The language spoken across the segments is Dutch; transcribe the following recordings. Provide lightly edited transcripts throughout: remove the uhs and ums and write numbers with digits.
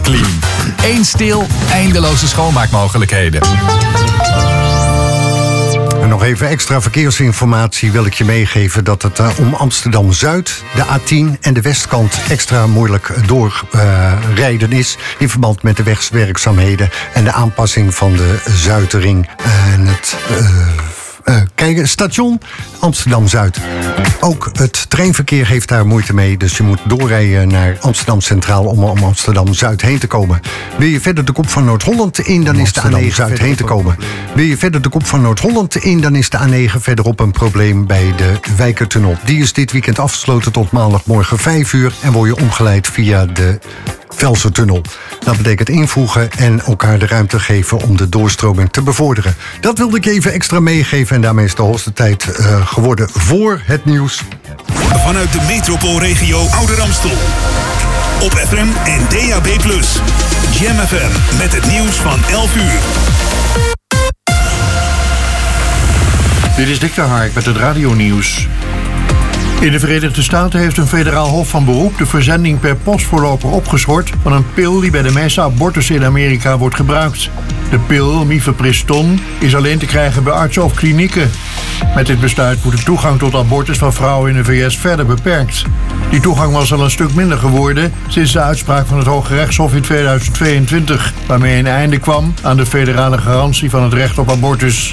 Clean. Eén stil, eindeloze schoonmaakmogelijkheden. En nog even extra verkeersinformatie wil ik je meegeven dat het om Amsterdam-Zuid, de A10 en de westkant extra moeilijk doorrijden is in verband met de wegswerkzaamheden en de aanpassing van de Zuidering en het station Amsterdam-Zuid. Ook het treinverkeer heeft daar moeite mee, dus je moet doorrijden naar Amsterdam Centraal om Amsterdam-Zuid heen te komen. Wil je verder de kop van Noord-Holland in, dan is de A9 Zuid heen te komen. Wil je verder de kop van Noord-Holland in, dan is de A9 verderop een probleem bij de Wijkertunnel. Die is dit weekend afgesloten tot maandagmorgen 5 uur en word je omgeleid via de Velsertunnel. Dat betekent invoegen en elkaar de ruimte geven om de doorstroming te bevorderen. Dat wilde ik even extra meegeven en daarmee is de hoogste tijd geworden voor het nieuws. Vanuit de metropoolregio Ouder Amstel. Op FM en DAB+. Jam FM met het nieuws van 11 uur. Dit is Dick de Hark met het radionieuws. In de Verenigde Staten heeft een federaal hof van beroep de verzending per post voorlopig opgeschort van een pil die bij de meeste abortussen in Amerika wordt gebruikt. De pil, mifepriston, is alleen te krijgen bij artsen of klinieken. Met dit besluit wordt de toegang tot abortus van vrouwen in de VS verder beperkt. Die toegang was al een stuk minder geworden sinds de uitspraak van het Hoge Rechtshof in 2022, waarmee een einde kwam aan de federale garantie van het recht op abortus.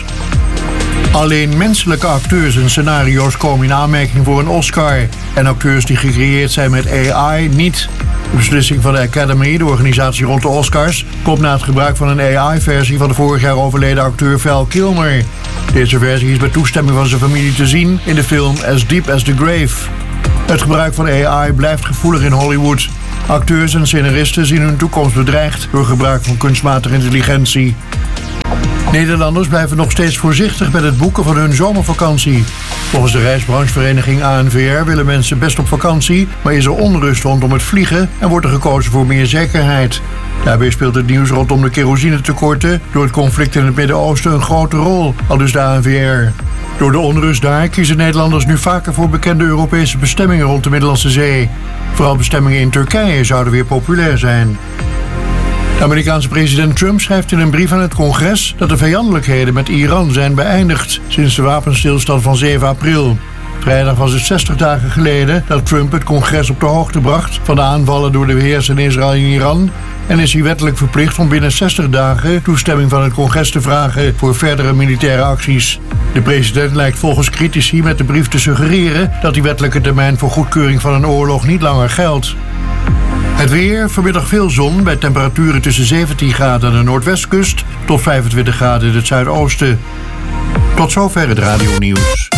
Alleen menselijke acteurs en scenario's komen in aanmerking voor een Oscar. En acteurs die gecreëerd zijn met AI niet. De beslissing van de Academy, de organisatie rond de Oscars, komt na het gebruik van een AI-versie van de vorig jaar overleden acteur Val Kilmer. Deze versie is met toestemming van zijn familie te zien in de film As Deep as the Grave. Het gebruik van AI blijft gevoelig in Hollywood. Acteurs en scenaristen zien hun toekomst bedreigd door gebruik van kunstmatige intelligentie. Nederlanders blijven nog steeds voorzichtig met het boeken van hun zomervakantie. Volgens de reisbranchevereniging ANVR willen mensen best op vakantie, maar is er onrust rondom het vliegen en wordt er gekozen voor meer zekerheid. Daarbij speelt het nieuws rondom de kerosinetekorten door het conflict in het Midden-Oosten een grote rol, aldus de ANVR. Door de onrust daar kiezen Nederlanders nu vaker voor bekende Europese bestemmingen rond de Middellandse Zee. Vooral bestemmingen in Turkije zouden weer populair zijn. De Amerikaanse president Trump schrijft in een brief aan het congres dat de vijandelijkheden met Iran zijn beëindigd sinds de wapenstilstand van 7 april. Vrijdag was het 60 dagen geleden dat Trump het congres op de hoogte bracht van de aanvallen door de beheerser in Israël en Iran en is hij wettelijk verplicht om binnen 60 dagen toestemming van het congres te vragen voor verdere militaire acties. De president lijkt volgens critici met de brief te suggereren dat die wettelijke termijn voor goedkeuring van een oorlog niet langer geldt. Het weer, vanmiddag veel zon bij temperaturen tussen 17 graden aan de noordwestkust tot 25 graden in het zuidoosten. Tot zover het radionieuws.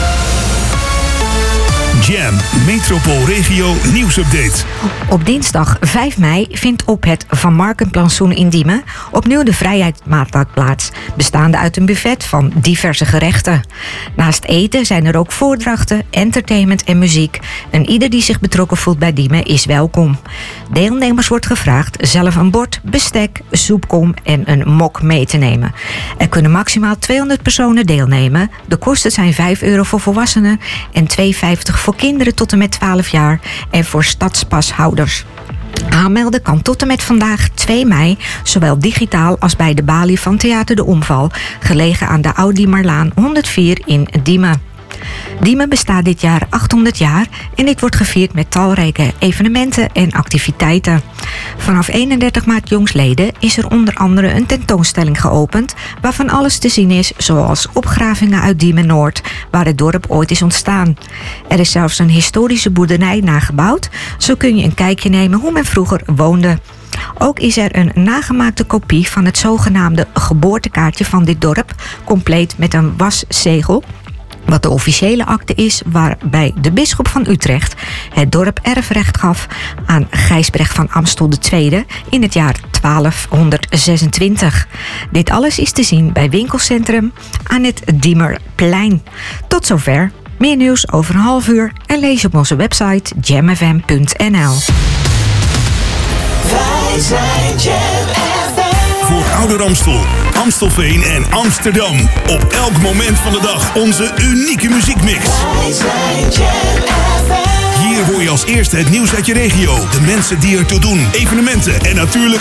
Jam Metropoolregio nieuwsupdate. Op dinsdag 5 mei vindt op het Van Markenplantsoen in Diemen opnieuw de Vrijheidsmarkt plaats, bestaande uit een buffet van diverse gerechten. Naast eten zijn er ook voordrachten, entertainment en muziek. En ieder die zich betrokken voelt bij Diemen is welkom. Deelnemers wordt gevraagd zelf een bord, bestek, soepkom en een mok mee te nemen. Er kunnen maximaal 200 personen deelnemen. De kosten zijn €5 voor volwassenen en €2,50 voor kinderen tot en met 12 jaar en voor stadspashouders. Aanmelden kan tot en met vandaag 2 mei, zowel digitaal als bij de balie van Theater de Omval, gelegen aan de Oud-Diemerlaan 104 in Diemen. Diemen bestaat dit jaar 800 jaar en dit wordt gevierd met talrijke evenementen en activiteiten. Vanaf 31 maart jongstleden is er onder andere een tentoonstelling geopend waarvan alles te zien is, zoals opgravingen uit Diemen-Noord, waar het dorp ooit is ontstaan. Er is zelfs een historische boerderij nagebouwd, zo kun je een kijkje nemen hoe men vroeger woonde. Ook is er een nagemaakte kopie van het zogenaamde geboortekaartje van dit dorp, compleet met een waszegel, wat de officiële akte is waarbij de bisschop van Utrecht het dorp erfrecht gaf aan Gijsbrecht van Amstel II in het jaar 1226. Dit alles is te zien bij winkelcentrum aan het Diemerplein. Tot zover. Meer nieuws over een half uur en lees op onze website jamfm.nl. Wij zijn Jam FM. Voor Ouder Amstel, Amstelveen en Amsterdam. Op elk moment van de dag onze unieke muziekmix. Wij zijn Jam FM. Hier hoor je als eerste het nieuws uit je regio, de mensen die ertoe doen, evenementen en natuurlijk